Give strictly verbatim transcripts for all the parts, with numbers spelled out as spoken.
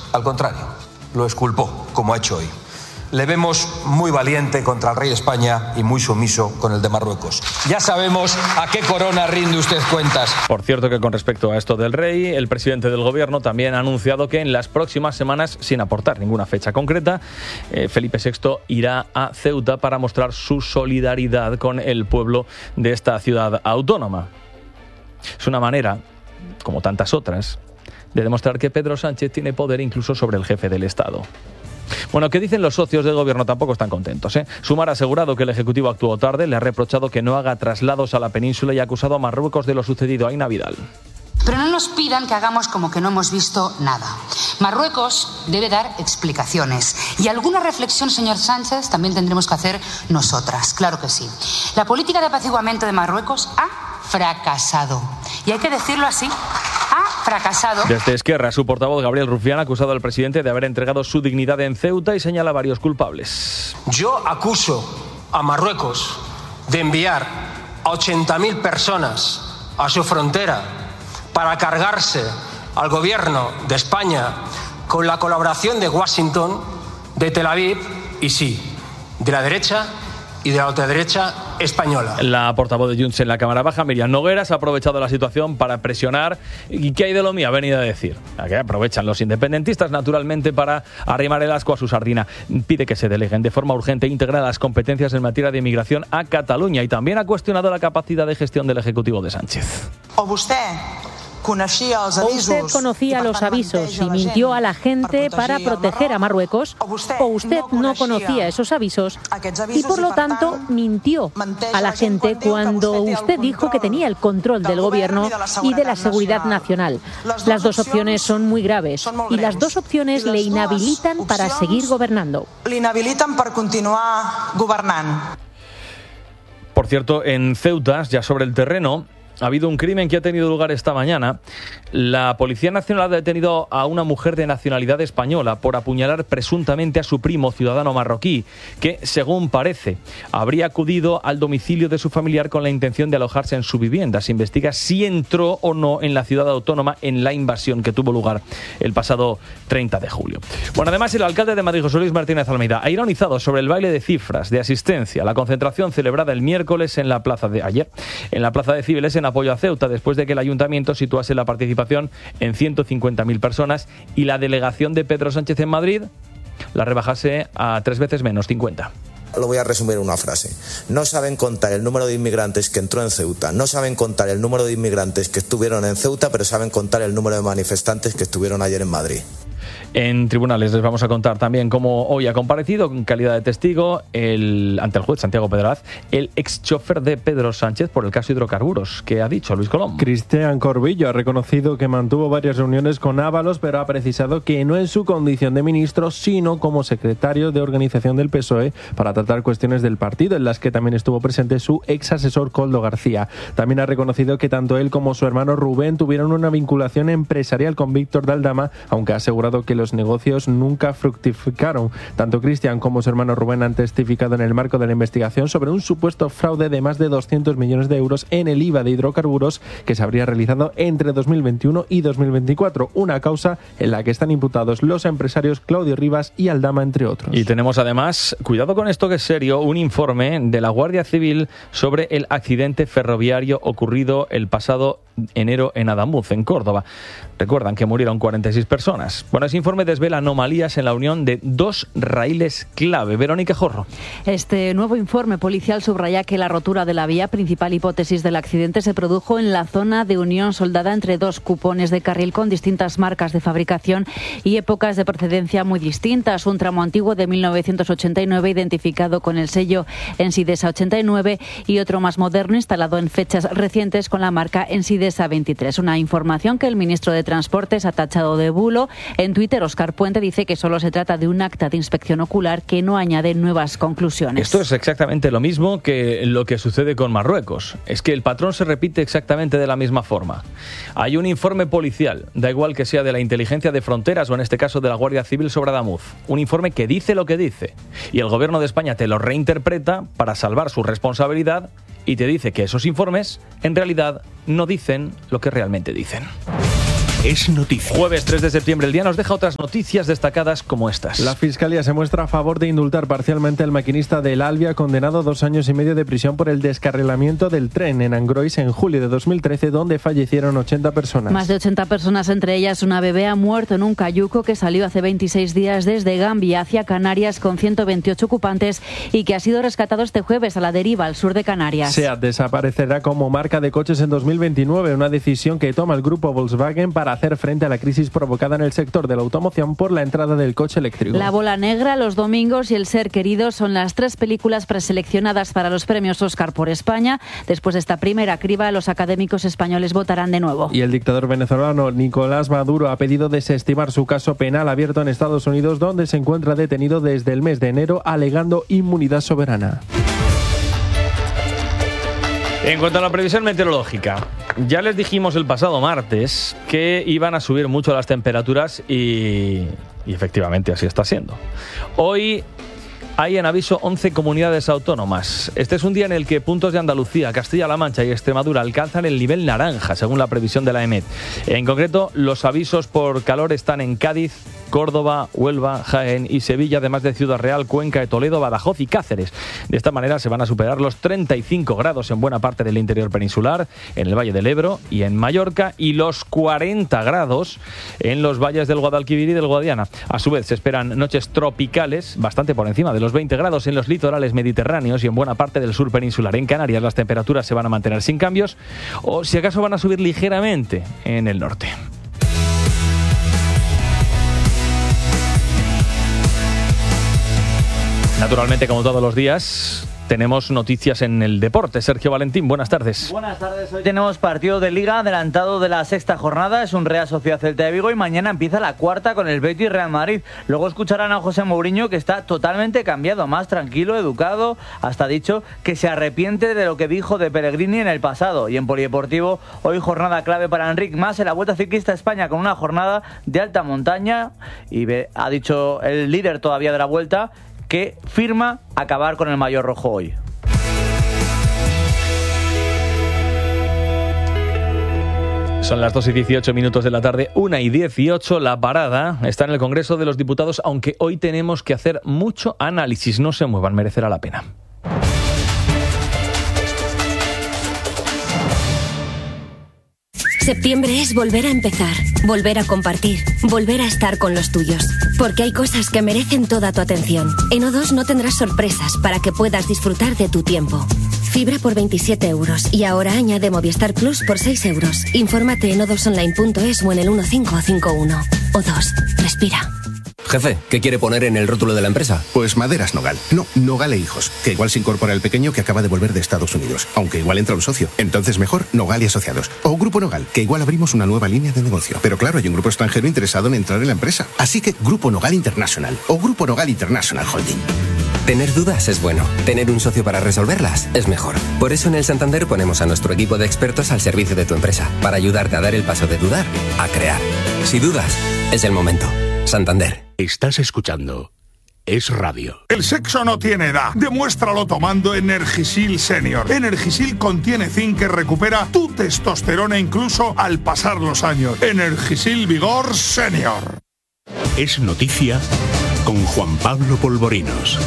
al contrario, lo exculpó, como ha hecho hoy. Le vemos muy valiente contra el rey de España y muy sumiso con el de Marruecos. Ya sabemos a qué corona rinde usted cuentas. Por cierto que con respecto a esto del rey, el presidente del gobierno también ha anunciado que en las próximas semanas, sin aportar ninguna fecha concreta, eh, Felipe sexto irá a Ceuta para mostrar su solidaridad con el pueblo de esta ciudad autónoma. Es una manera, como tantas otras, de demostrar que Pedro Sánchez tiene poder incluso sobre el jefe del Estado. Bueno, ¿qué dicen los socios del gobierno? Tampoco están contentos, ¿eh? Sumar ha asegurado que el Ejecutivo actuó tarde, le ha reprochado que no haga traslados a la península y ha acusado a Marruecos de lo sucedido a Aina Vidal. Pero no nos pidan que hagamos como que no hemos visto nada. Marruecos debe dar explicaciones. Y alguna reflexión, señor Sánchez, también tendremos que hacer nosotras. Claro que sí. La política de apaciguamiento de Marruecos ha fracasado. Y hay que decirlo así. Fracasado. Desde Esquerra, su portavoz Gabriel Rufián ha acusado al presidente de haber entregado su dignidad en Ceuta y señala varios culpables. Yo acuso a Marruecos de enviar a ochenta mil personas a su frontera para cargarse al gobierno de España con la colaboración de Washington, de Tel Aviv y sí, de la derecha y de la ultraderecha española. La portavoz de Junts en la Cámara Baja, Miriam Nogueras, ha aprovechado la situación para presionar. ¿Y qué hay de lo mío? Ha venido a decir. ¿A qué aprovechan los independentistas, naturalmente, para arrimar el asco a su sardina? Pide que se deleguen de forma urgente e integrar las competencias en materia de inmigración a Cataluña y también ha cuestionado la capacidad de gestión del Ejecutivo de Sánchez. O usted... O usted conocía los avisos y mintió a la gente para proteger a Marruecos, o usted no conocía esos avisos y por lo tanto mintió a la gente cuando usted dijo que tenía el control del gobierno y de la seguridad nacional. Las dos opciones son muy graves y las dos opciones le inhabilitan para seguir gobernando. Le inhabilitan para continuar gobernando. Por cierto, en Ceuta, ya sobre el terreno, ha habido un crimen que ha tenido lugar esta mañana. La Policía Nacional ha detenido a una mujer de nacionalidad española por apuñalar presuntamente a su primo ciudadano marroquí, que, según parece, habría acudido al domicilio de su familiar con la intención de alojarse en su vivienda. Se investiga si entró o no en la ciudad autónoma en la invasión que tuvo lugar el pasado treinta de julio. Bueno, además, el alcalde de Madrid, José Luis Martínez Almeida, ha ironizado sobre el baile de cifras de asistencia a la concentración celebrada el miércoles en la plaza de ayer, en la plaza de Cibeles, en apoyo a Ceuta, después de que el ayuntamiento situase la participación en ciento cincuenta mil personas y la delegación de Pedro Sánchez en Madrid la rebajase a tres veces menos, cincuenta. Lo voy a resumir en una frase. No saben contar el número de inmigrantes que entró en Ceuta, no saben contar el número de inmigrantes que estuvieron en Ceuta, pero saben contar el número de manifestantes que estuvieron ayer en Madrid. En tribunales les vamos a contar también cómo hoy ha comparecido en calidad de testigo el, ante el juez Santiago Pedraz el ex chofer de Pedro Sánchez por el caso hidrocarburos. ¿Qué ha dicho Luis Colom? Cristian Corbillo ha reconocido que mantuvo varias reuniones con Ábalos, pero ha precisado que no en su condición de ministro, sino como secretario de organización del P S O E para tratar cuestiones del partido, en las que también estuvo presente su ex asesor Koldo García. También ha reconocido que tanto él como su hermano Rubén tuvieron una vinculación empresarial con Víctor de Aldama, aunque ha asegurado que los negocios nunca fructificaron. Tanto Cristian como su hermano Rubén han testificado en el marco de la investigación sobre un supuesto fraude de más de doscientos millones de euros en el I V A de hidrocarburos que se habría realizado entre dos mil veintiuno y dos mil veinticuatro, una causa en la que están imputados los empresarios Claudio Rivas y Aldama, entre otros. Y tenemos además, cuidado con esto que es serio, un informe de la Guardia Civil sobre el accidente ferroviario ocurrido el pasado enero en Adamuz, en Córdoba. Recuerdan que murieron cuarenta y seis personas. Bueno, ese informe desvela anomalías en la unión de dos raíles clave. Verónica Jorro. Este nuevo informe policial subraya que la rotura de la vía, principal hipótesis del accidente, se produjo en la zona de unión soldada entre dos cupones de carril con distintas marcas de fabricación y épocas de procedencia muy distintas. Un tramo antiguo de mil novecientos ochenta y nueve identificado con el sello Ensidesa ochenta y nueve y otro más moderno instalado en fechas recientes con la marca Ensidesa veintitrés. Una información que el ministro de Transportes ha tachado de bulo. En Twitter, Óscar Puente dice que solo se trata de un acta de inspección ocular que no añade nuevas conclusiones. Esto es exactamente lo mismo que lo que sucede con Marruecos. Es que el patrón se repite exactamente de la misma forma. Hay un informe policial, da igual que sea de la Inteligencia de Fronteras o en este caso de la Guardia Civil sobre Adamuz. Un informe que dice lo que dice. Y el gobierno de España te lo reinterpreta para salvar su responsabilidad y te dice que esos informes en realidad no dicen lo que realmente dicen. Es noticia. Jueves tres de septiembre, el día nos deja otras noticias destacadas como estas. La Fiscalía se muestra a favor de indultar parcialmente al maquinista del Alvia, condenado a dos años y medio de prisión por el descarrilamiento del tren en Angrois en julio de dos mil trece, donde fallecieron ochenta personas. Más de ochenta personas, entre ellas una bebé, ha muerto en un cayuco que salió hace veintiséis días desde Gambia hacia Canarias con ciento veintiocho ocupantes y que ha sido rescatado este jueves a la deriva al sur de Canarias. SEAT desaparecerá como marca de coches en dos mil veintinueve, una decisión que toma el grupo Volkswagen para hacer frente a la crisis provocada en el sector de la automoción por la entrada del coche eléctrico. La bola negra, Los domingos y El ser querido son las tres películas preseleccionadas para los premios Oscar por España. Después de esta primera criba, los académicos españoles votarán de nuevo. Y el dictador venezolano Nicolás Maduro ha pedido desestimar su caso penal abierto en Estados Unidos, donde se encuentra detenido desde el mes de enero alegando inmunidad soberana. En cuanto a la previsión meteorológica, ya les dijimos el pasado martes que iban a subir mucho las temperaturas y, y efectivamente así está siendo. Hoy hay en aviso once comunidades autónomas. Este es un día en el que puntos de Andalucía, Castilla-La Mancha y Extremadura alcanzan el nivel naranja, según la previsión de la EMET. En concreto, los avisos por calor están en Cádiz, Córdoba, Huelva, Jaén y Sevilla, además de Ciudad Real, Cuenca, Toledo, Badajoz y Cáceres. De esta manera se van a superar los treinta y cinco grados en buena parte del interior peninsular, en el Valle del Ebro y en Mallorca, y los cuarenta grados en los valles del Guadalquivir y del Guadiana. A su vez, se esperan noches tropicales, bastante por encima de los veinte grados en los litorales mediterráneos y en buena parte del sur peninsular. En Canarias las temperaturas se van a mantener sin cambios, o si acaso van a subir ligeramente en el norte. Naturalmente, como todos los días, tenemos noticias en el deporte. Sergio Valentín, buenas tardes. Buenas tardes. Hoy tenemos partido de Liga adelantado de la sexta jornada. Es un Real Sociedad Celta de Vigo y mañana empieza la cuarta con el Betis Real Madrid. Luego escucharán a José Mourinho, que está totalmente cambiado, más tranquilo, educado. Hasta ha dicho que se arrepiente de lo que dijo de Pellegrini en el pasado. Y en polideportivo, hoy jornada clave para Enric Mas en la Vuelta Ciclista a España, con una jornada de alta montaña. Y ve, ha dicho el líder todavía de la Vuelta que firma acabar con el maillot rojo hoy. Son las dos y dieciocho minutos de la tarde, una y dieciocho. La parada está en el Congreso de los Diputados, aunque hoy tenemos que hacer mucho análisis. No se muevan, merecerá la pena. Septiembre es volver a empezar, volver a compartir, volver a estar con los tuyos. Porque hay cosas que merecen toda tu atención. En O dos no tendrás sorpresas para que puedas disfrutar de tu tiempo. Fibra por veintisiete euros y ahora añade Movistar Plus por seis euros. Infórmate en o dos online punto es o en el uno cinco cinco uno. O dos, respira. Jefe, ¿qué quiere poner en el rótulo de la empresa? Pues Maderas Nogal. No, Nogal e Hijos. Que igual se incorpora el pequeño que acaba de volver de Estados Unidos. Aunque igual entra un socio. Entonces mejor Nogal y Asociados. O Grupo Nogal, que igual abrimos una nueva línea de negocio. Pero claro, hay un grupo extranjero interesado en entrar en la empresa. Así que Grupo Nogal International. O Grupo Nogal International Holding. Tener dudas es bueno. Tener un socio para resolverlas es mejor. Por eso en el Santander ponemos a nuestro equipo de expertos al servicio de tu empresa. Para ayudarte a dar el paso de dudar a crear. Si dudas, es el momento. Santander. Estás escuchando Es Radio. El sexo no tiene edad. Demuéstralo tomando Energisil Senior. Energisil contiene zinc que recupera tu testosterona incluso al pasar los años. Energisil Vigor Senior. Es noticia con Juan Pablo Polvorinos.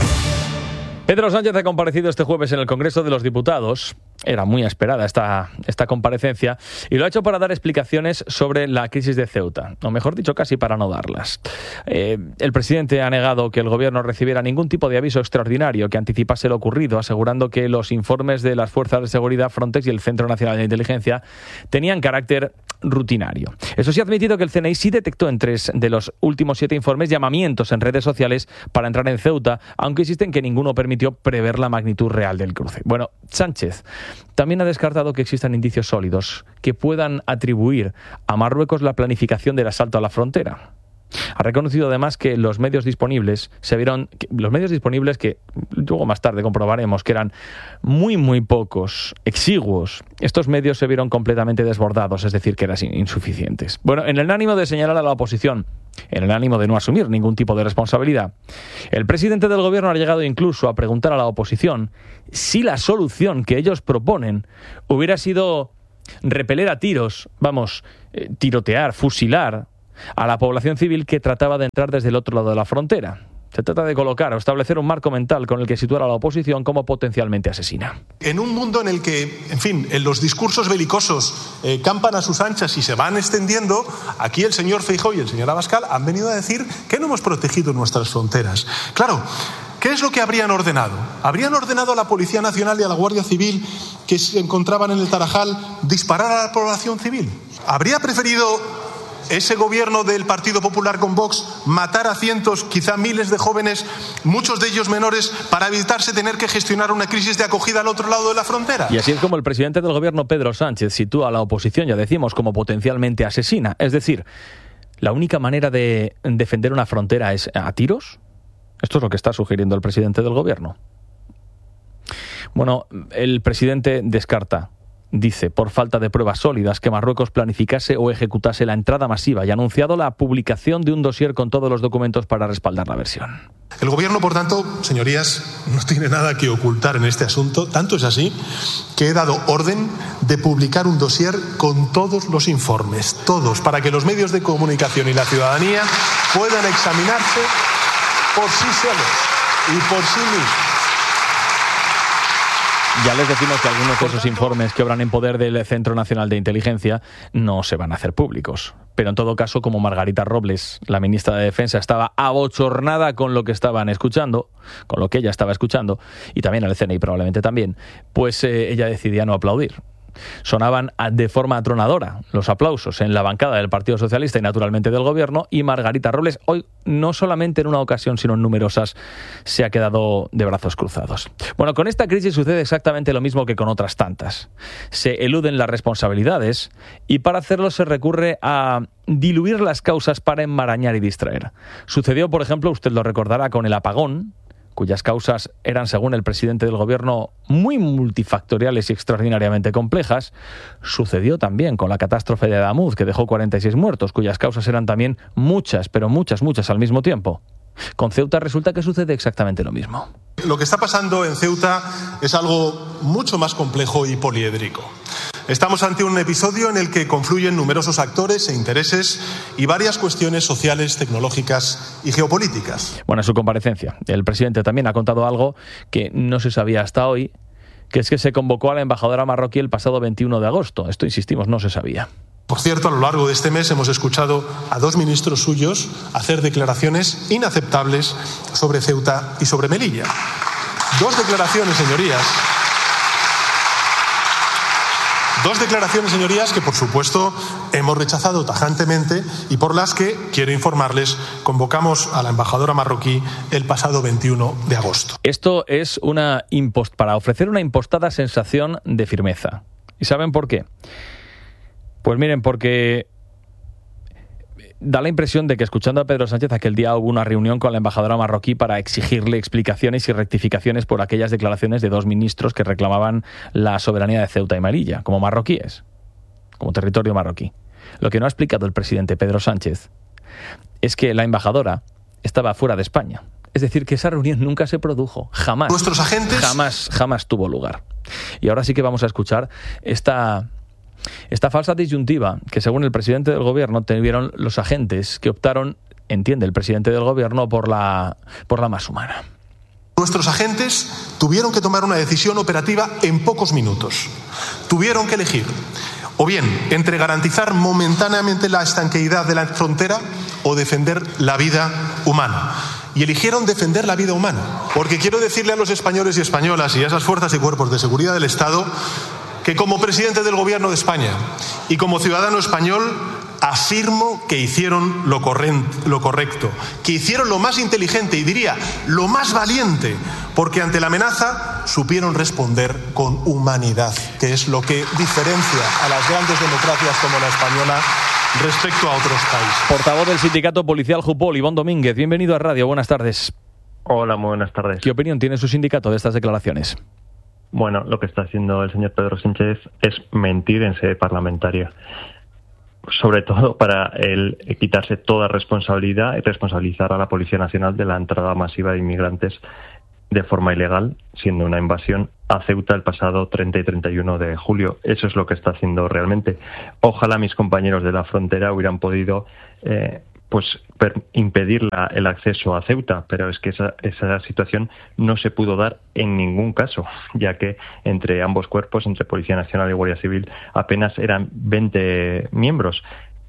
Pedro Sánchez ha comparecido este jueves en el Congreso de los Diputados. Era muy esperada esta, esta comparecencia y lo ha hecho para dar explicaciones sobre la crisis de Ceuta, o mejor dicho, casi para no darlas. Eh, el presidente ha negado que el gobierno recibiera ningún tipo de aviso extraordinario que anticipase lo ocurrido, asegurando que los informes de las fuerzas de seguridad Frontex y el Centro Nacional de Inteligencia tenían carácter rutinario. Eso sí, ha admitido que el C N I sí detectó en tres de los últimos siete informes llamamientos en redes sociales para entrar en Ceuta, aunque insiste en que ninguno permitió prever la magnitud real del cruce. Bueno, Sánchez también ha descartado que existan indicios sólidos que puedan atribuir a Marruecos la planificación del asalto a la frontera. Ha reconocido además que los medios disponibles se vieron que, los medios disponibles que luego más tarde comprobaremos que eran muy muy pocos, exiguos. Estos medios se vieron completamente desbordados, es decir, que eran insuficientes. Bueno, en el ánimo de señalar a la oposición, en el ánimo de no asumir ningún tipo de responsabilidad, el presidente del gobierno ha llegado incluso a preguntar a la oposición si la solución que ellos proponen hubiera sido repeler a tiros, vamos, eh, tirotear, fusilar a la población civil que trataba de entrar desde el otro lado de la frontera. Se trata de colocar o establecer un marco mental con el que situar a la oposición como potencialmente asesina. En un mundo en el que, en fin, en los discursos belicosos eh, campan a sus anchas y se van extendiendo, aquí el señor Feijóo y el señor Abascal han venido a decir que no hemos protegido nuestras fronteras. Claro, ¿qué es lo que habrían ordenado? ¿Habrían ordenado a la Policía Nacional y a la Guardia Civil que se encontraban en el Tarajal disparar a la población civil? ¿Habría preferido ese gobierno del Partido Popular con Vox matar a cientos, quizá miles de jóvenes, muchos de ellos menores, para evitarse tener que gestionar una crisis de acogida al otro lado de la frontera? Y así es como el presidente del gobierno, Pedro Sánchez, sitúa a la oposición, ya decimos, como potencialmente asesina. Es decir, ¿la única manera de defender una frontera es a tiros? Esto es lo que está sugiriendo el presidente del gobierno. Bueno, el presidente descarta, dice, por falta de pruebas sólidas, que Marruecos planificase o ejecutase la entrada masiva y ha anunciado la publicación de un dossier con todos los documentos para respaldar la versión. El gobierno, por tanto, señorías, no tiene nada que ocultar en este asunto. Tanto es así que he dado orden de publicar un dossier con todos los informes, todos, para que los medios de comunicación y la ciudadanía puedan examinarse por sí solos y por sí mismos. Ya les decimos que algunos de esos informes que obran en poder del Centro Nacional de Inteligencia no se van a hacer públicos. Pero en todo caso, como Margarita Robles, la ministra de Defensa, estaba abochornada con lo que estaban escuchando, con lo que ella estaba escuchando, y también el C N I probablemente también, pues eh, ella decidía no aplaudir. Sonaban de forma atronadora los aplausos en la bancada del Partido Socialista y naturalmente del Gobierno, y Margarita Robles hoy, no solamente en una ocasión sino en numerosas, se ha quedado de brazos cruzados. Bueno, con esta crisis sucede exactamente lo mismo que con otras tantas. Se eluden las responsabilidades y para hacerlo se recurre a diluir las causas para enmarañar y distraer. Sucedió, por ejemplo, usted lo recordará, con el apagón, cuyas causas eran, según el presidente del gobierno, muy multifactoriales y extraordinariamente complejas. Sucedió también con la catástrofe de Adamuz, que dejó cuarenta y seis muertos, cuyas causas eran también muchas, pero muchas, muchas al mismo tiempo. Con Ceuta resulta que sucede exactamente lo mismo. Lo que está pasando en Ceuta es algo mucho más complejo y poliédrico. Estamos ante un episodio en el que confluyen numerosos actores e intereses y varias cuestiones sociales, tecnológicas y geopolíticas. Bueno, en su comparecencia, el presidente también ha contado algo que no se sabía hasta hoy, que es que se convocó a la embajadora marroquí el pasado veintiuno de agosto. Esto, insistimos, no se sabía. Por cierto, a lo largo de este mes hemos escuchado a dos ministros suyos hacer declaraciones inaceptables sobre Ceuta y sobre Melilla. Dos declaraciones, señorías. Dos declaraciones, señorías, que por supuesto hemos rechazado tajantemente y por las que, quiero informarles, convocamos a la embajadora marroquí el pasado veintiuno de agosto. Esto es una impost- para ofrecer una impostada sensación de firmeza. ¿Y saben por qué? Pues miren, porque da la impresión de que, escuchando a Pedro Sánchez, aquel día hubo una reunión con la embajadora marroquí para exigirle explicaciones y rectificaciones por aquellas declaraciones de dos ministros que reclamaban la soberanía de Ceuta y Melilla, como marroquíes, como territorio marroquí. Lo que no ha explicado el presidente Pedro Sánchez es que la embajadora estaba fuera de España. Es decir, que esa reunión nunca se produjo, jamás. Nuestros agentes... Jamás, jamás tuvo lugar. Y ahora sí que vamos a escuchar esta... Esta falsa disyuntiva que, según el presidente del gobierno, tuvieron los agentes que optaron, entiende el presidente del gobierno, por la, por la más humana. Nuestros agentes tuvieron que tomar una decisión operativa en pocos minutos. Tuvieron que elegir, o bien, entre garantizar momentáneamente la estanqueidad de la frontera o defender la vida humana. Y eligieron defender la vida humana. Porque quiero decirle a los españoles y españolas y a esas fuerzas y cuerpos de seguridad del Estado que, como presidente del Gobierno de España y como ciudadano español, afirmo que hicieron lo, corrent- lo correcto, que hicieron lo más inteligente y diría lo más valiente, porque ante la amenaza supieron responder con humanidad, que es lo que diferencia a las grandes democracias como la española respecto a otros países. Portavoz del sindicato policial Jupol, Iván Domínguez, bienvenido a Radio, buenas tardes. Hola, muy buenas tardes. ¿Qué opinión tiene su sindicato de estas declaraciones? Bueno, lo que está haciendo el señor Pedro Sánchez es mentir en sede parlamentaria, sobre todo para él quitarse toda responsabilidad y responsabilizar a la Policía Nacional de la entrada masiva de inmigrantes de forma ilegal, siendo una invasión, a Ceuta el pasado treinta y treinta y uno de julio. Eso es lo que está haciendo realmente. Ojalá mis compañeros de la frontera hubieran podido eh, pues per, impedir la, el acceso a Ceuta, pero es que esa, esa situación no se pudo dar en ningún caso, ya que entre ambos cuerpos, entre Policía Nacional y Guardia Civil, apenas eran veinte miembros.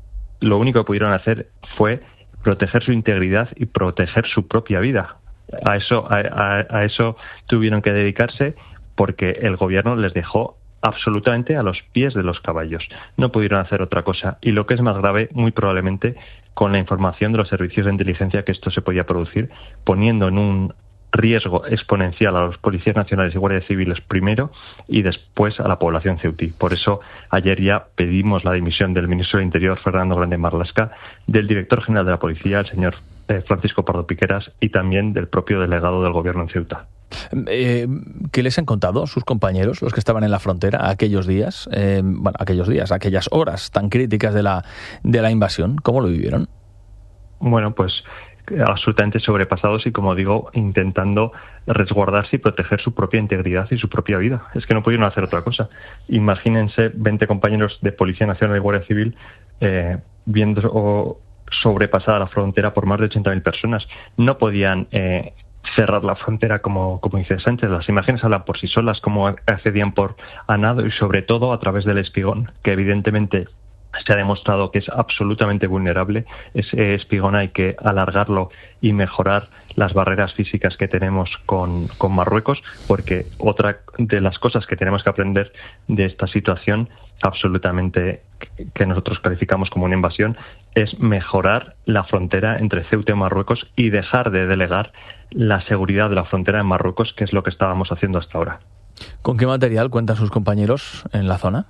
Lo único que pudieron hacer fue proteger su integridad y proteger su propia vida. A eso, a, a, a eso tuvieron que dedicarse, porque el gobierno les dejó absolutamente a los pies de los caballos. No pudieron hacer otra cosa. Y lo que es más grave, muy probablemente, con la información de los servicios de inteligencia, que esto se podía producir, poniendo en un riesgo exponencial a los policías nacionales y guardias civiles primero y después a la población ceutí. Por eso ayer ya pedimos la dimisión del ministro del Interior, Fernando Grande Marlaska, del director general de la policía, el señor eh, Francisco Pardo Piqueras, y también del propio delegado del gobierno en Ceuta. Eh, ¿Qué les han contado sus compañeros, los que estaban en la frontera aquellos días, eh, bueno, aquellos días, aquellas horas tan críticas de la, de la invasión? ¿Cómo lo vivieron? Bueno, pues absolutamente sobrepasados y, como digo, intentando resguardarse y proteger su propia integridad y su propia vida. Es que no pudieron hacer otra cosa. Imagínense veinte compañeros de Policía Nacional y Guardia Civil eh, viendo o sobrepasada la frontera por más de ochenta mil personas. No podían eh, cerrar la frontera como, como dice Sánchez. Las imágenes hablan por sí solas, como accedían por a nado y sobre todo a través del espigón, que evidentemente se ha demostrado que es absolutamente vulnerable. Ese espigón hay que alargarlo y mejorar las barreras físicas que tenemos con, con Marruecos, porque otra de las cosas que tenemos que aprender de esta situación, absolutamente que nosotros calificamos como una invasión, es mejorar la frontera entre Ceuta y Marruecos y dejar de delegar la seguridad de la frontera en Marruecos, que es lo que estábamos haciendo hasta ahora. ¿Con qué material cuentan sus compañeros en la zona?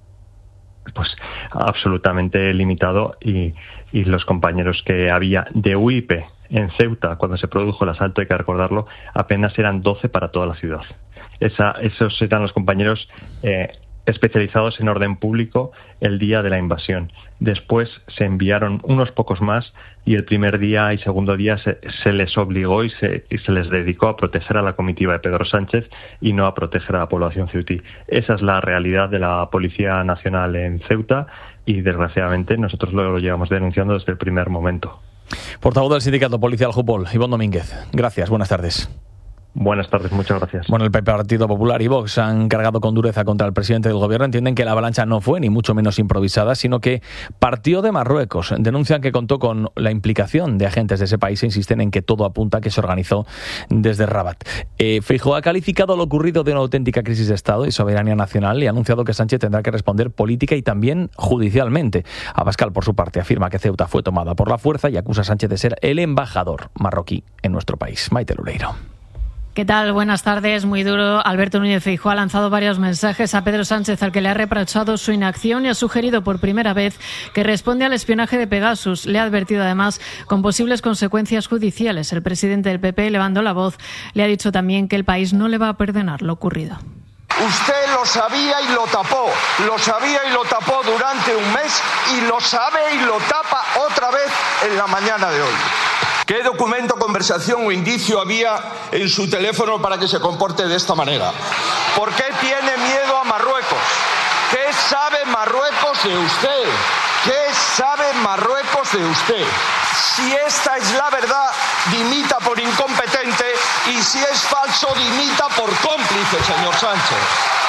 Pues absolutamente limitado, y, y los compañeros que había de U I P en Ceuta cuando se produjo el asalto, hay que recordarlo, apenas eran doce para toda la ciudad. Esa, esos eran los compañeros eh, especializados en orden público el día de la invasión. Después se enviaron unos pocos más y el primer día y segundo día se, se les obligó y se, y se les dedicó a proteger a la comitiva de Pedro Sánchez y no a proteger a la población ceutí. Esa es la realidad de la Policía Nacional en Ceuta y, desgraciadamente, nosotros lo, lo llevamos denunciando desde el primer momento. Portavoz del sindicato policial Jupol, Ivonne Domínguez. Gracias, buenas tardes. Buenas tardes, muchas gracias. Bueno, el Partido Popular y Vox han cargado con dureza contra el presidente del gobierno. Entienden que la avalancha no fue ni mucho menos improvisada, sino que partió de Marruecos. Denuncian que contó con la implicación de agentes de ese país e insisten en que todo apunta a que se organizó desde Rabat. Eh, Feijóo ha calificado lo ocurrido de una auténtica crisis de Estado y soberanía nacional y ha anunciado que Sánchez tendrá que responder política y también judicialmente. Abascal, por su parte, afirma que Ceuta fue tomada por la fuerza y acusa a Sánchez de ser el embajador marroquí en nuestro país. Maite Lureiro. ¿Qué tal? Buenas tardes. Muy duro. Alberto Núñez Feijóo ha lanzado varios mensajes a Pedro Sánchez, al que le ha reprochado su inacción y ha sugerido por primera vez que responde al espionaje de Pegasus. Le ha advertido además con posibles consecuencias judiciales. El presidente del P P, levantando la voz, le ha dicho también que el país no le va a perdonar lo ocurrido. Usted lo sabía y lo tapó, lo sabía y lo tapó durante un mes y lo sabe y lo tapa otra vez en la mañana de hoy. ¿Qué documento, conversación o indicio había en su teléfono para que se comporte de esta manera? ¿Por qué tiene miedo a Marruecos? ¿Qué sabe Marruecos de usted? ¿Qué sabe Marruecos de usted? Si esta es la verdad, dimita por incompetente, y si es falso, dimita por cómplice, señor Sánchez.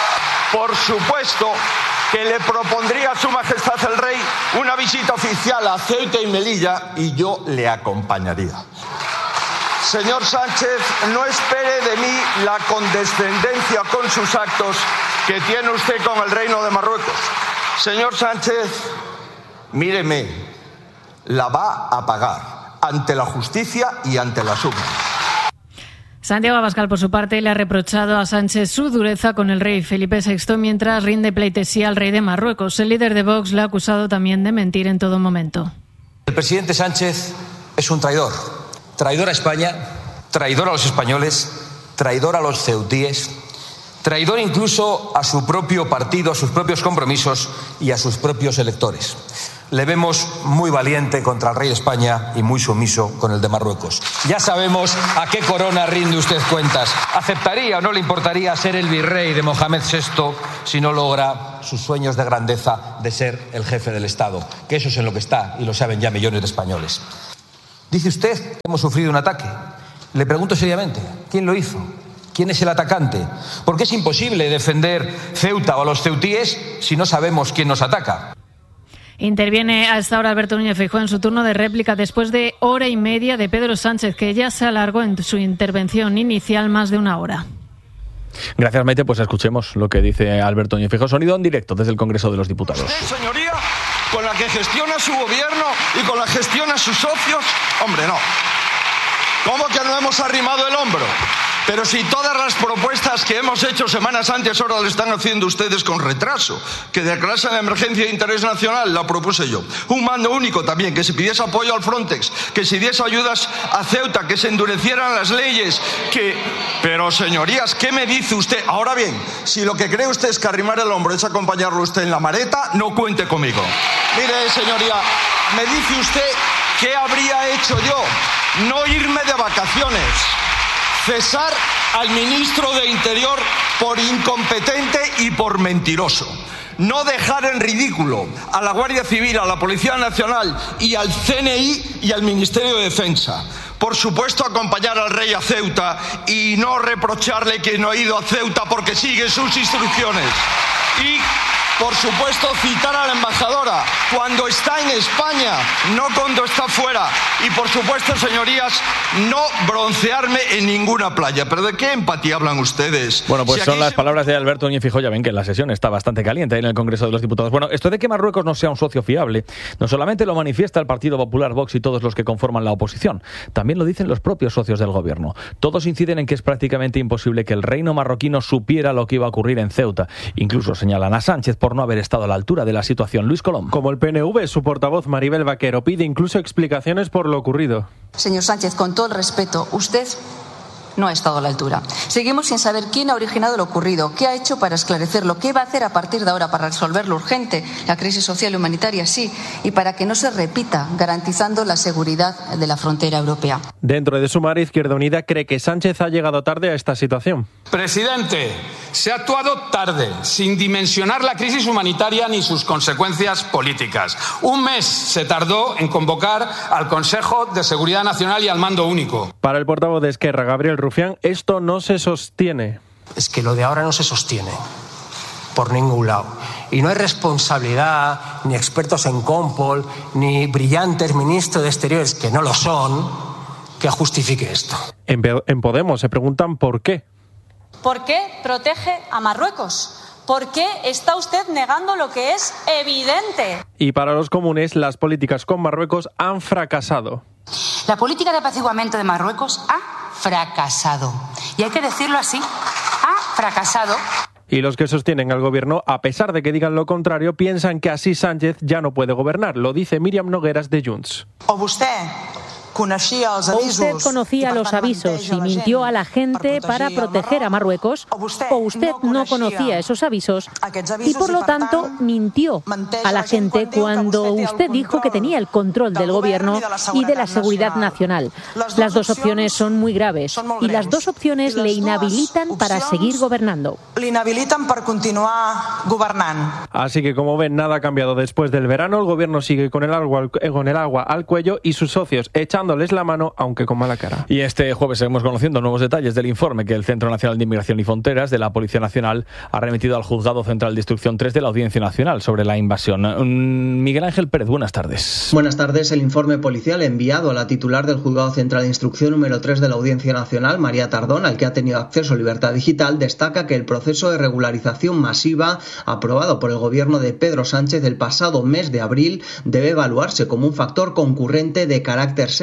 Por supuesto que le propondría a Su Majestad el Rey una visita oficial a Ceuta y Melilla y yo le acompañaría. Señor Sánchez, no espere de mí la condescendencia con sus actos que tiene usted con el Reino de Marruecos. Señor Sánchez, míreme, la va a pagar ante la justicia y ante la suma. Santiago Abascal, por su parte, le ha reprochado a Sánchez su dureza con el rey Felipe sexto mientras rinde pleitesía al rey de Marruecos. El líder de Vox le ha acusado también de mentir en todo momento. El presidente Sánchez es un traidor. Traidor a España, traidor a los españoles, traidor a los ceutíes, traidor incluso a su propio partido, a sus propios compromisos y a sus propios electores. le vemos muy valiente contra el rey de España y muy sumiso con el de Marruecos. Ya sabemos a qué corona rinde usted cuentas. ¿Aceptaría o no le importaría ser el virrey de Mohamed sexto si no logra sus sueños de grandeza de ser el jefe del Estado? Que eso es en lo que está y lo saben ya millones de españoles. Dice usted que hemos sufrido un ataque. Le pregunto seriamente, ¿quién lo hizo? ¿Quién es el atacante? Porque es imposible defender Ceuta o a los ceutíes si no sabemos quién nos ataca. Interviene a esta hora Alberto Núñez Feijóo en su turno de réplica después de hora y media de Pedro Sánchez, que ya se alargó en su intervención inicial más de una hora. Gracias, Maite. Pues escuchemos lo que dice Alberto Núñez Feijóo. Sonido en directo desde el Congreso de los Diputados. ¿Usted, señoría, con la que gestiona su gobierno y con la que gestiona sus socios? Hombre, no. ¿Cómo que no hemos arrimado el hombro? Pero si todas las propuestas que hemos hecho semanas antes ahora lo están haciendo ustedes con retraso, que declarase la emergencia de interés nacional, la propuse yo. Un mando único también, que se pidiese apoyo al Frontex, que se diese ayudas a Ceuta, que se endurecieran las leyes, que... Pero, señorías, ¿qué me dice usted? Ahora bien, si lo que cree usted es que arrimar el hombro es acompañarlo usted en la maleta, no cuente conmigo. Mire, señoría, me dice usted qué habría hecho yo. No irme de vacaciones. Cesar al ministro de Interior por incompetente y por mentiroso. No dejar en ridículo a la Guardia Civil, a la Policía Nacional y al C N I y al Ministerio de Defensa. Por supuesto, acompañar al rey a Ceuta y no reprocharle que no ha ido a Ceuta porque sigue sus instrucciones. Y, por supuesto, citar a la embajadora cuando está en España, no cuando está fuera. Y, por supuesto, señorías, no broncearme en ninguna playa. ¿Pero de qué empatía hablan ustedes? Bueno, pues si son las se... palabras de Alberto Núñez Feijóo. Ya ven que la sesión está bastante caliente ahí en el Congreso de los Diputados. Bueno, esto de que Marruecos no sea un socio fiable, no solamente lo manifiesta el Partido Popular, Vox y todos los que conforman la oposición, también lo dicen los propios socios del gobierno. Todos inciden en que es prácticamente imposible que el reino marroquino supiera lo que iba a ocurrir en Ceuta. Incluso señalan a Sánchez por no haber estado a la altura de la situación. Luis Colom. Como el P N V, su portavoz Maribel Vaquero pide incluso explicaciones por lo ocurrido. Señor Sánchez, con todo el respeto, usted no ha estado a la altura. Seguimos sin saber quién ha originado lo ocurrido, qué ha hecho para esclarecerlo, qué va a hacer a partir de ahora para resolver lo urgente, la crisis social y humanitaria, sí, y para que no se repita, garantizando la seguridad de la frontera europea. Dentro de Sumar, Izquierda Unida cree que Sánchez ha llegado tarde a esta situación. Presidente, se ha actuado tarde, sin dimensionar la crisis humanitaria ni sus consecuencias políticas. Un mes se tardó en convocar al Consejo de Seguridad Nacional y al Mando Único. Para el portavoz de Esquerra, Gabriel Rufián, esto no se sostiene. Es que lo de ahora no se sostiene por ningún lado. Y no hay responsabilidad, ni expertos en Compol, ni brillantes ministros de Exteriores, que no lo son, que justifique esto. En, en Podemos se preguntan por qué. ¿Por qué protege a Marruecos? ¿Por qué está usted negando lo que es evidente? Y para los comunes, las políticas con Marruecos han fracasado. La política de apaciguamiento de Marruecos ha fracasado. Y hay que decirlo así, ha fracasado. Y los que sostienen al gobierno, a pesar de que digan lo contrario, piensan que así Sánchez ya no puede gobernar. Lo dice Míriam Nogueras de Junts. O usted conocía o usted conocía los avisos y mintió a la gente para proteger a Marruecos, o usted no conocía esos avisos y por lo tanto mintió a la gente cuando usted dijo que tenía el control del gobierno y de la seguridad nacional. Las dos opciones son muy graves y las dos opciones le inhabilitan para seguir gobernando. Le inhabilitan para continuar gobernando. Así que, como ven, nada ha cambiado después del verano. El gobierno sigue con el agua, con el agua al cuello y sus socios echan dándoles la mano, aunque con mala cara. Y este jueves seguimos conociendo nuevos detalles del informe que el Centro Nacional de Inmigración y Fronteras de la Policía Nacional ha remitido al Juzgado Central de Instrucción tres de la Audiencia Nacional sobre la invasión. Miguel Ángel Pérez, buenas tardes. Buenas tardes. El informe policial enviado a la titular del Juzgado Central de Instrucción número tres de la Audiencia Nacional, María Tardón, al que ha tenido acceso a Libertad Digital, destaca que el proceso de regularización masiva aprobado por el gobierno de Pedro Sánchez el pasado mes de abril debe evaluarse como un factor concurrente de carácter secundario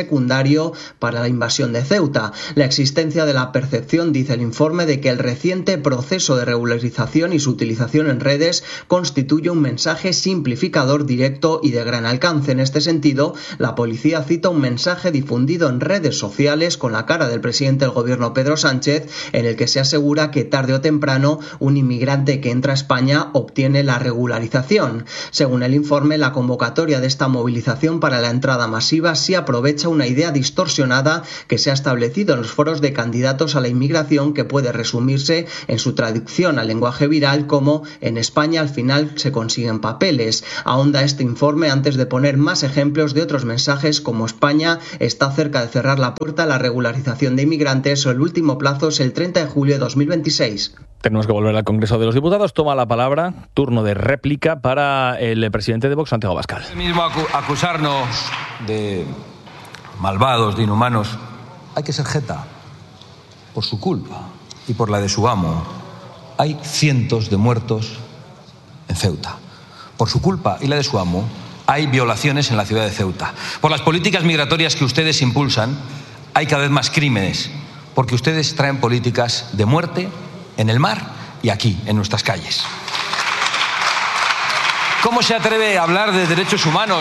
secundario para la invasión de Ceuta. La existencia de la percepción, dice el informe, de que el reciente proceso de regularización y su utilización en redes constituye un mensaje simplificador directo y de gran alcance. En este sentido, la policía cita un mensaje difundido en redes sociales con la cara del presidente del gobierno Pedro Sánchez, en el que se asegura que tarde o temprano un inmigrante que entra a España obtiene la regularización. Según el informe, la convocatoria de esta movilización para la entrada masiva sí aprovecha una idea distorsionada que se ha establecido en los foros de candidatos a la inmigración, que puede resumirse en su traducción al lenguaje viral como "en España al final se consiguen papeles". Ahonda este informe antes de poner más ejemplos de otros mensajes como "España está cerca de cerrar la puerta a la regularización de inmigrantes" o "el último plazo es el treinta de julio de dos mil veintiséis". Tenemos que volver al Congreso de los Diputados. Toma la palabra, turno de réplica para el presidente de Vox, Santiago Abascal. El mismo acu- acusarnos de malvados, de inhumanos. Hay que ser jeta, por su culpa y por la de su amo. Hay cientos de muertos en Ceuta. Por su culpa y la de su amo, hay violaciones en la ciudad de Ceuta. Por las políticas migratorias que ustedes impulsan, hay cada vez más crímenes, porque ustedes traen políticas de muerte en el mar y aquí, en nuestras calles. ¿Cómo se atreve a hablar de derechos humanos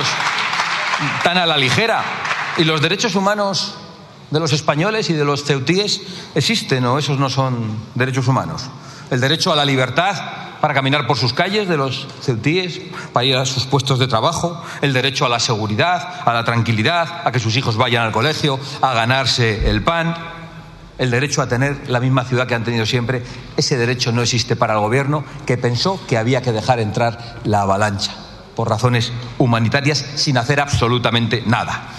tan a la ligera? Y los derechos humanos de los españoles y de los ceutíes existen, ¿o esos no son derechos humanos? El derecho a la libertad para caminar por sus calles de los ceutíes, para ir a sus puestos de trabajo, el derecho a la seguridad, a la tranquilidad, a que sus hijos vayan al colegio, a ganarse el pan, el derecho a tener la misma ciudad que han tenido siempre. Ese derecho no existe para el gobierno, que pensó que había que dejar entrar la avalancha por razones humanitarias sin hacer absolutamente nada.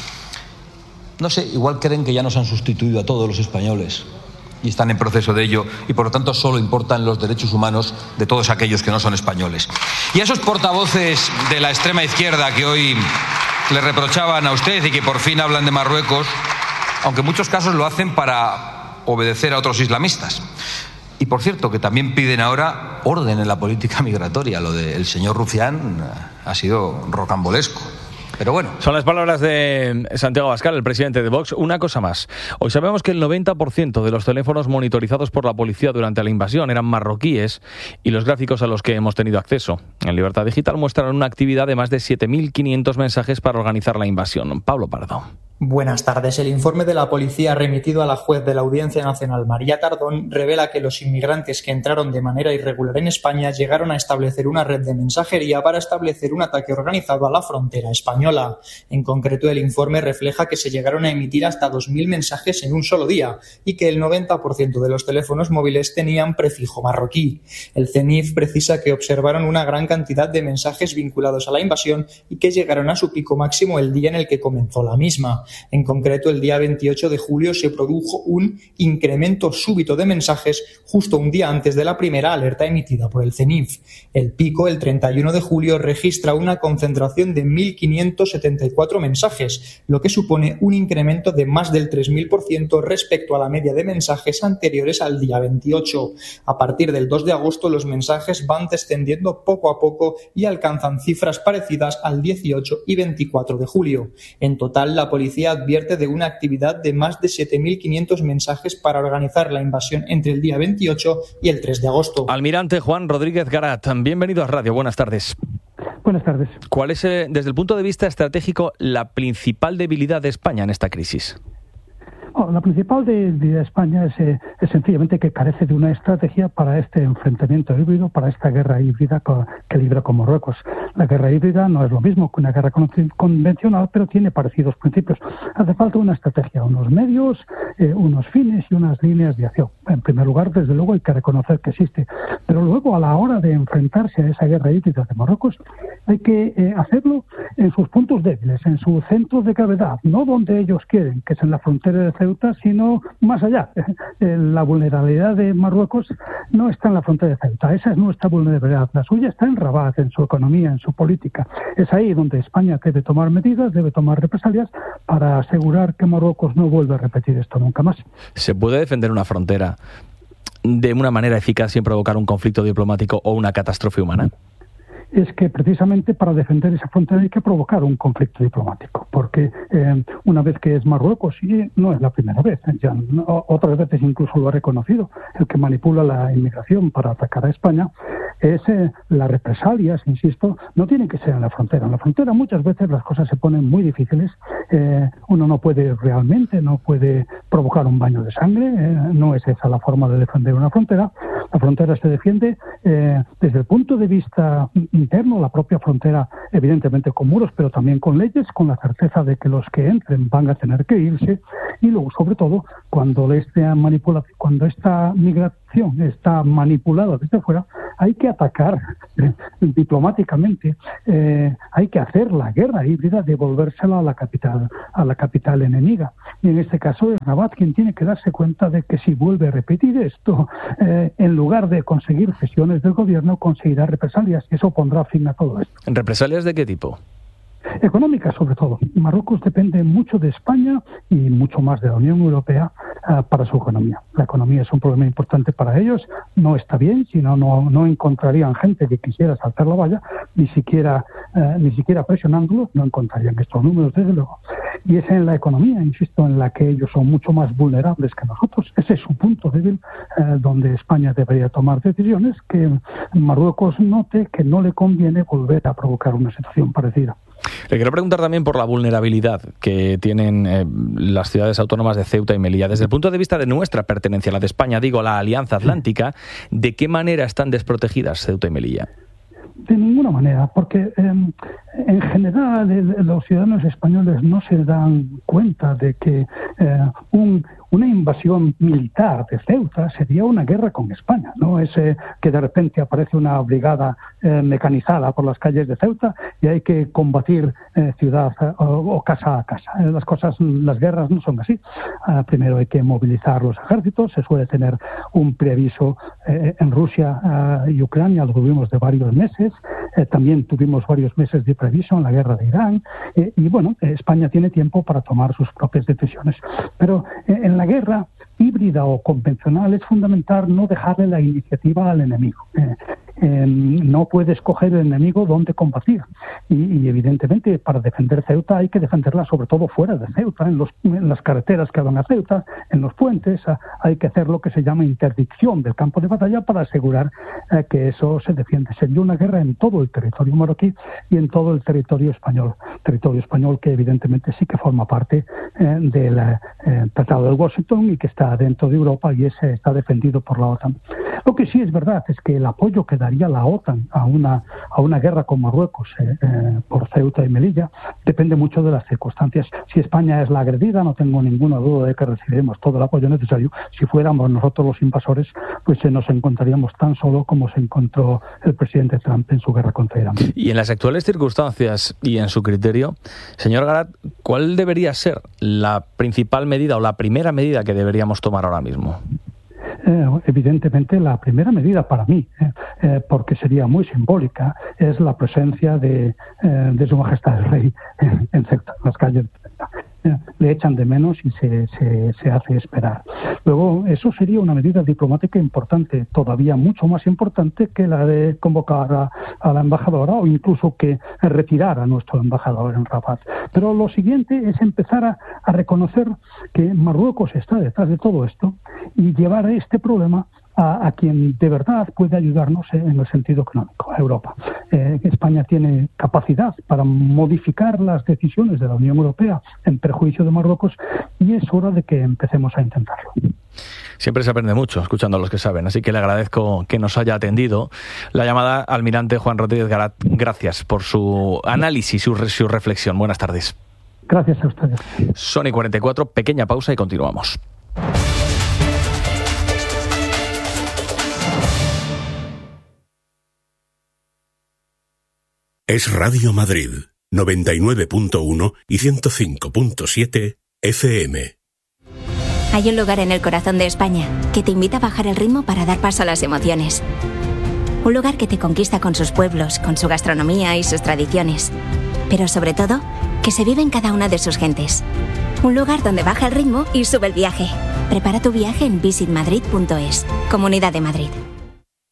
No sé, igual creen que ya nos han sustituido a todos los españoles y están en proceso de ello, y por lo tanto solo importan los derechos humanos de todos aquellos que no son españoles. Y a esos portavoces de la extrema izquierda que hoy le reprochaban a usted y que por fin hablan de Marruecos, aunque en muchos casos lo hacen para obedecer a otros islamistas. Y por cierto, que también piden ahora orden en la política migratoria. Lo del señor Rufián ha sido rocambolesco. Pero bueno. Son las palabras de Santiago Abascal, el presidente de Vox. Una cosa más. Hoy sabemos que el noventa por ciento de los teléfonos monitorizados por la policía durante la invasión eran marroquíes, y los gráficos a los que hemos tenido acceso en Libertad Digital muestran una actividad de más de siete mil quinientos mensajes para organizar la invasión. Pablo Pardo. Buenas tardes. El informe de la policía remitido a la juez de la Audiencia Nacional, María Tardón, revela que los inmigrantes que entraron de manera irregular en España llegaron a establecer una red de mensajería para establecer un ataque organizado a la frontera española. En concreto, el informe refleja que se llegaron a emitir hasta dos mil mensajes en un solo día y que el noventa por ciento de los teléfonos móviles tenían prefijo marroquí. El C N I F precisa que observaron una gran cantidad de mensajes vinculados a la invasión y que llegaron a su pico máximo el día en el que comenzó la misma. En concreto, el día veintiocho de julio se produjo un incremento súbito de mensajes justo un día antes de la primera alerta emitida por el C N I F. El pico, el treinta y uno de julio, registra una concentración de mil quinientos setenta y cuatro mensajes, lo que supone un incremento de más del tres mil por ciento respecto a la media de mensajes anteriores al día veintiocho. A partir del dos de agosto, los mensajes van descendiendo poco a poco y alcanzan cifras parecidas al dieciocho y veinticuatro de julio. En total, la policía advierte de una actividad de más de siete mil quinientos mensajes para organizar la invasión entre el día veintiocho y el tres de agosto. Almirante Juan Rodríguez Garat, bienvenido a Radio. Buenas tardes. Buenas tardes. ¿Cuál es, eh, desde el punto de vista estratégico, la principal debilidad de España en esta crisis? Oh, la principal debilidad de España es, eh, es sencillamente que carece de una estrategia para este enfrentamiento híbrido, para esta guerra híbrida que libra con Marruecos. La guerra híbrida no es lo mismo que una guerra convencional, pero tiene parecidos principios. Hace falta una estrategia, unos medios, eh, unos fines y unas líneas de acción. En primer lugar, desde luego, hay que reconocer que existe. Pero luego, a la hora de enfrentarse a esa guerra híbrida de Marruecos, hay que eh, hacerlo en sus puntos débiles, en sus centros de gravedad, no donde ellos quieren, que es en la frontera de Ceuta, sino más allá. La vulnerabilidad de Marruecos no está en la frontera de Ceuta, esa es nuestra vulnerabilidad. La suya está en Rabat, en su economía, en su política. Es ahí donde España debe tomar medidas, debe tomar represalias para asegurar que Marruecos no vuelva a repetir esto nunca más. ¿Se puede defender una frontera de una manera eficaz sin provocar un conflicto diplomático o una catástrofe humana? es que precisamente para defender esa frontera hay que provocar un conflicto diplomático, porque eh, una vez que es Marruecos, y no es la primera vez, ya no, otras veces incluso lo ha reconocido, el que manipula la inmigración para atacar a España, es eh, las represalias, insisto, no tienen que ser en la frontera. En la frontera muchas veces las cosas se ponen muy difíciles, eh, uno no puede realmente, no puede provocar un baño de sangre, eh, no es esa la forma de defender una frontera. La frontera se defiende eh, desde el punto de vista interno, la propia frontera evidentemente con muros, pero también con leyes, con la certeza de que los que entren van a tener que irse, y luego sobre todo cuando esta manipulación, cuando esta migración está manipulada desde fuera, hay que atacar eh, diplomáticamente, eh, hay que hacer la guerra híbrida, devolvérsela a la capital, a la capital enemiga. Y en este caso es Rabat quien tiene que darse cuenta de que si vuelve a repetir esto, eh, en lugar de conseguir cesiones del gobierno, conseguirá represalias, y eso pondrá fin a todo esto. ¿Represalias de qué tipo? Económica, sobre todo. Marruecos depende mucho de España y mucho más de la Unión Europea uh, para su economía. La economía es un problema importante para ellos. No está bien, si no, no, no encontrarían gente que quisiera saltar la valla, ni siquiera, uh, ni siquiera presionándolos, no encontrarían estos números, desde luego. Y es en la economía, insisto, en la que ellos son mucho más vulnerables que nosotros. Ese es su punto débil, uh, donde España debería tomar decisiones, que Marruecos note que no le conviene volver a provocar una situación parecida. Le quiero preguntar también por la vulnerabilidad que tienen eh, las ciudades autónomas de Ceuta y Melilla. Desde el punto de vista de nuestra pertenencia, la de España, digo, la Alianza Atlántica, ¿de qué manera están desprotegidas Ceuta y Melilla? De ninguna manera, porque eh, en general el, los ciudadanos españoles no se dan cuenta de que eh, un una invasión militar de Ceuta sería una guerra con España. No es eh, que de repente aparece una brigada eh, mecanizada por las calles de Ceuta y hay que combatir eh, ciudad eh, o, o casa a casa. Eh, las cosas, las guerras no son así. Uh, primero hay que movilizar los ejércitos. Se suele tener un preaviso eh, en Rusia uh, y Ucrania, lo tuvimos de varios meses. Eh, también tuvimos varios meses de preaviso en la guerra de Irán. Eh, y bueno, eh, España tiene tiempo para tomar sus propias decisiones. Pero eh, en la guerra híbrida o convencional es fundamental no dejarle la iniciativa al enemigo. Eh, eh, no puede escoger el enemigo dónde combatir. Y, y evidentemente para defender Ceuta hay que defenderla sobre todo fuera de Ceuta, en, los, en las carreteras que van a Ceuta, en los puentes. A, hay que hacer lo que se llama interdicción del campo de batalla para asegurar eh, que eso se defiende. Sería una guerra en todo el territorio marroquí y en todo el territorio español. Territorio español que evidentemente sí que forma parte eh, del eh, Tratado de Washington y que está dentro de Europa y ese está defendido por la OTAN. Lo que sí es verdad es que el apoyo que daría la OTAN a una, a una guerra con Marruecos eh, eh, por Ceuta y Melilla depende mucho de las circunstancias. Si España es la agredida, no tengo ninguna duda de que recibiremos todo el apoyo necesario. Si fuéramos nosotros los invasores, pues eh, nos encontraríamos tan solo como se encontró el presidente Trump en su guerra contra Irán. Y en las actuales circunstancias y en su criterio, señor Garat, ¿cuál debería ser la principal medida o la primera medida que deberíamos tomar ahora mismo? Eh, evidentemente la primera medida para mí, eh, eh, porque sería muy simbólica, es la presencia de, eh, de Su Majestad el Rey en, en Ceuta, en las calles de Ceuta. Eh, le echan de menos y se, se, se hace esperar. Luego, eso sería una medida diplomática importante, todavía mucho más importante que la de convocar a, a la embajadora o incluso que retirar a nuestro embajador en Rabat. Pero lo siguiente es empezar a, a reconocer que Marruecos está detrás de todo esto y llevar este problema a, a quien de verdad puede ayudarnos en el sentido económico, a Europa. Eh, España tiene capacidad para modificar las decisiones de la Unión Europea en perjuicio de Marruecos y es hora de que empecemos a intentarlo. Siempre se aprende mucho escuchando a los que saben, así que le agradezco que nos haya atendido la llamada almirante Juan Rodríguez Garat. Gracias por su análisis, su, su reflexión. Buenas tardes. Gracias a ustedes. Son y cuarenta y cuatro, pequeña pausa y continuamos. Es Radio Madrid, noventa y nueve punto uno y ciento cinco punto siete F M. Hay un lugar en el corazón de España que te invita a bajar el ritmo para dar paso a las emociones. Un lugar que te conquista con sus pueblos, con su gastronomía y sus tradiciones. Pero sobre todo, que se vive en cada una de sus gentes. Un lugar donde baja el ritmo y sube el viaje. Prepara tu viaje en visit madrid punto es. Comunidad de Madrid.